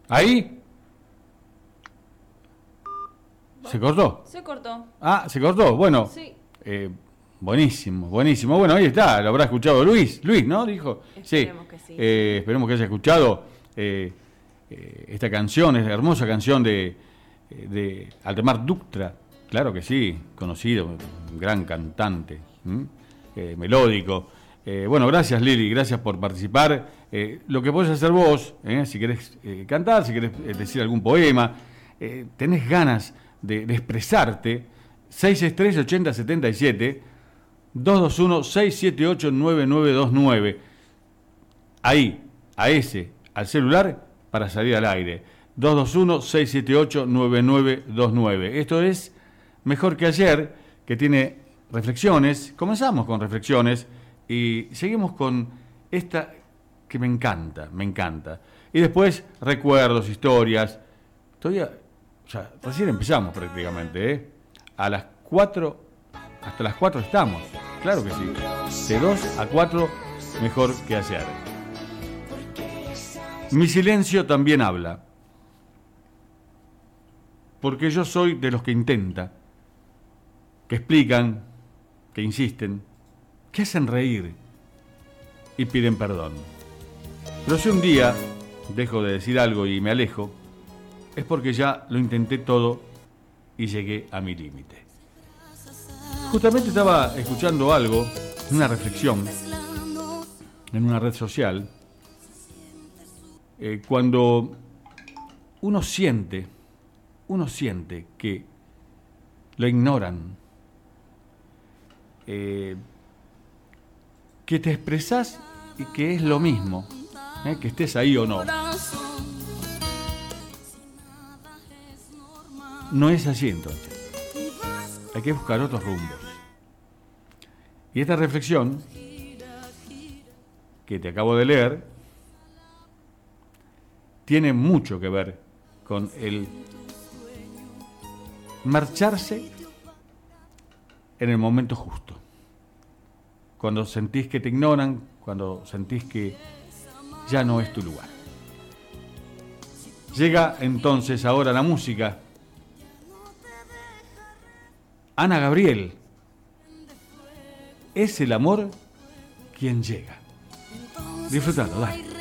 ¿Ahí? ¿Se cortó? Se cortó. Ah, ¿se cortó? Bueno. Sí. Buenísimo, buenísimo. Bueno, ahí está, lo habrá escuchado Luis. Luis, ¿no? Dijo. Esperemos que sí. Esperemos que haya escuchado esta canción, esta hermosa canción de Aldemar Ductra. Claro que sí, conocido, un gran cantante, melódico. Bueno, gracias Lili, gracias por participar. Lo que podés hacer vos, si querés cantar, si querés decir algún poema, tenés ganas de expresarte, 663-8077, 221-678-9929. Ahí, al celular, para salir al aire. 221-678-9929. Esto es Mejor que Ayer, que tiene reflexiones. Comenzamos con reflexiones y seguimos con esta que me encanta, me encanta. Y después recuerdos, historias. Todavía, ya, recién empezamos prácticamente, A las 4, hasta las 4 estamos. Claro que sí. De 2 a 4, Mejor que Ayer. Mi silencio también habla. Porque yo soy de los que intenta, que explican, que insisten, que hacen reír y piden perdón. Pero si un día dejo de decir algo y me alejo, es porque ya lo intenté todo y llegué a mi límite. Justamente estaba escuchando algo, una reflexión, en una red social, cuando uno siente que lo ignoran, que te expresás y que es lo mismo, que estés ahí o no. No es así entonces. Hay que buscar otros rumbos. Y esta reflexión que te acabo de leer tiene mucho que ver con el marcharse en el momento justo. Cuando sentís que te ignoran, cuando sentís que ya no es tu lugar. Llega entonces ahora la música. Ana Gabriel. Es el amor quien llega. Disfrutalo, dale.